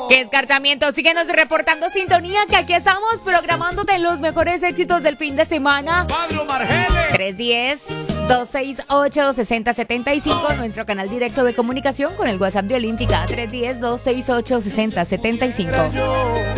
¡Qué escarchamiento! Síguenos reportando sintonía, que aquí estamos programándote los mejores éxitos del fin de semana. Padre Margeles. 310-268-6075, nuestro canal directo de comunicación con el WhatsApp de Olímpica. 310-268-6075.